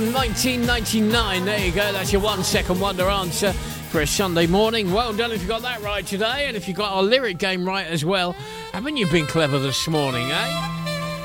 1999, there you go, that's your 1 second wonder answer for a Sunday morning. Well done if you got that right today, and if you got our lyric game right as well. Haven't you been clever this morning, eh?